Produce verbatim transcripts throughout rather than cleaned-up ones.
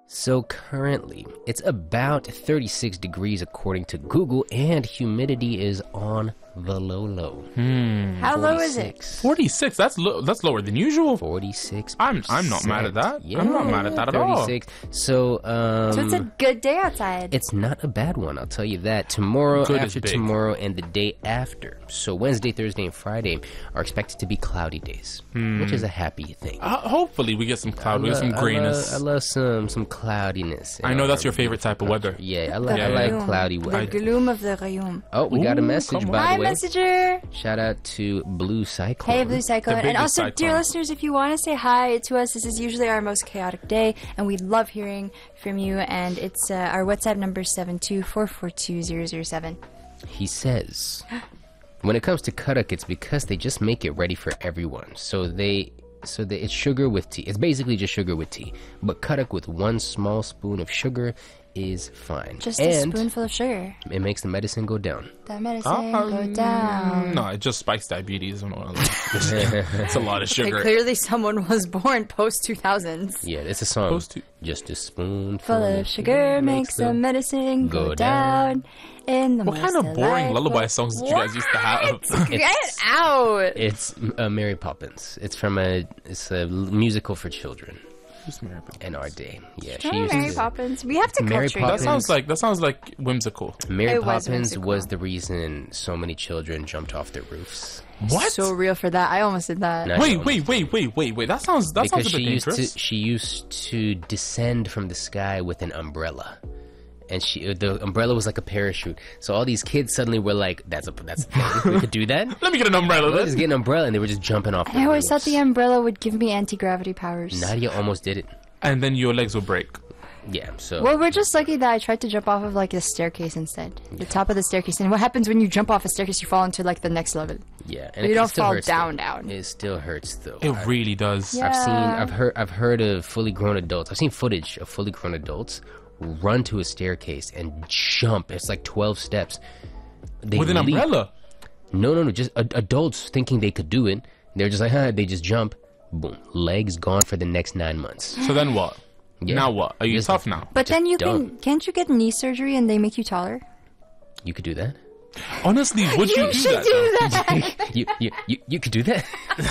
So currently, it's about thirty-six degrees according to Google, and humidity is on the low low. Hmm. How low is it? forty-six. That's lo- that's lower than usual. forty-six. I'm I'm not mad at that. Yeah, I'm not mad at that at all. thirty-six. So um So it's a good day outside. it's not a bad one, I'll tell you that. Tomorrow, Good is after big. tomorrow, and the day after. So Wednesday, Thursday, and Friday are expected to be cloudy days, which is a happy thing. Uh, hopefully we get some cloud, we get some I love- grayness. I love, I love some some cloudiness. in I know our that's your favorite type of weather. Yeah, I like The I like gloom. cloudy The weather. gloom of the Rayum. Oh, we got a Ooh, message, come on. by Hi, the way. messenger. Shout out to Blue Cyclone. Hey, Blue Cyclone. And biggest also, dear cyclone. listeners, if you want to say hi to us, this is usually our most chaotic day, and we love hearing from you. And it's uh, our WhatsApp number seven two four four two zero zero seven. He says, when it comes to Karak, it's because they just make it ready for everyone. So they, so they, it's sugar with tea. It's basically just sugar with tea. But Karak with one small spoon of sugar is fine. Just a and spoonful of sugar. it makes the medicine go down. The medicine Um, go down. No, it just spikes diabetes. and all that. It's a lot of Okay, sugar. clearly someone was born post two thousands. Yeah, it's a song. Supposed to- Just a spoonful Full of sugar makes the medicine go, go down. down. In the What kind of most boring delightful- lullaby songs did you guys used to have? Get it out! It's uh, Mary Poppins. It's from a it's a l- musical for children Who's Mary Poppins? in our day. Yeah, she Oh, used Mary to- Poppins. We have to Mary culture That Poppins. you. sounds like that sounds like whimsical. Mary It was Poppins whimsical. was the reason so many children jumped off their roofs. What? So real for that. I almost did that. No. wait, wait, wait, wait, wait, wait. That sounds that Because sounds a she bit used dangerous. to she used to descend from the sky with an umbrella. And she the umbrella was like a parachute. So all these kids suddenly were like, that's a that's a thing. We could do that. Let me get an umbrella. Let's Then. get an umbrella, and they were just jumping off. I the always thought roofs. the umbrella would give me anti-gravity powers. Nadia almost did it. And then your legs will break. Yeah. So Well, we're just lucky that I tried to jump off of like a staircase instead. The top of the staircase. And what happens when you jump off a staircase? You fall into like the next level. yeah, You it don't still fall hurts, down, though. down. It still hurts though. It I- really does. Yeah. I've seen, I've heard, I've heard of fully grown adults. I've seen footage of fully grown adults run to a staircase and jump. It's like twelve steps. They With an leap. umbrella. No, no, no. Just ad- adults thinking they could do it. They're just like, huh, they just jump. Boom. Legs gone for the next nine months. So then what? Yeah. Now what? Are you Just- tough now? But Just then you dumb. can, can't you get knee surgery and they make you taller? You could do that. Honestly, would you, do should that? do though? that. You, you, you, you could do that.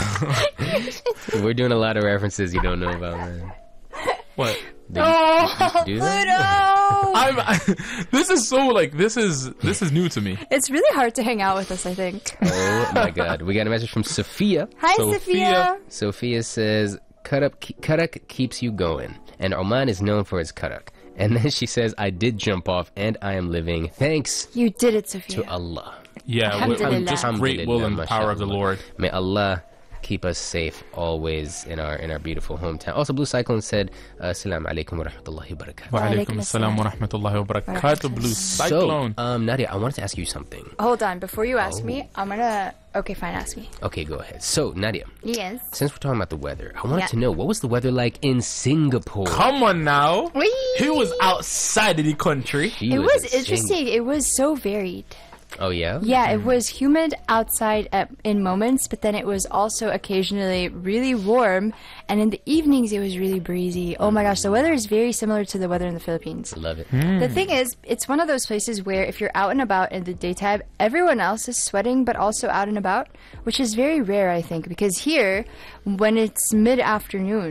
We're doing a lot of references you don't know about, man. What? Do you- Oh, do Pluto! that? I'm. I, this is so like this is this is new to me. It's really hard to hang out with us, I think. Oh my God. We got a message from Sophia. Hi, Sophia. Sophia. Sophia says, Karak, Karak keeps you going, and Oman is known for its Karak. And then she says, I did jump off, and I am living thanks You did it, Sophia. to Allah. Yeah, with, with Alhamdulillah. just great will and power of the Mashallah. Lord. May Allah keep us safe always in our in our beautiful hometown. Also, Blue Cyclone said, Assalamu alaikum wa rahmatullahi wa barakatuh. Wa Wa alaikum alaikum assalam wa rahmatullahi wa barakatuh. Blue cyclone. So, um, Nadia, I wanted to ask you something. Hold on, before you ask Oh. me, I'm gonna. Okay, fine, ask me. Okay, go ahead. So, Nadia, Yes. since we're talking about the weather, I wanted Yeah. to know, what was the weather like in Singapore? Come on now. Whee! He was outside of the country. She It in was Sing- interesting. It was so varied. Oh, yeah? Yeah, it was humid outside at, in moments, but then it was also occasionally really warm, and in the evenings it was really breezy. Oh my gosh, the weather is very similar to the weather in the Philippines. Love it. The thing is, it's one of those places where if you're out and about in the daytime, everyone else is sweating but also out and about, which is very rare, I think, because here, when it's mid-afternoon,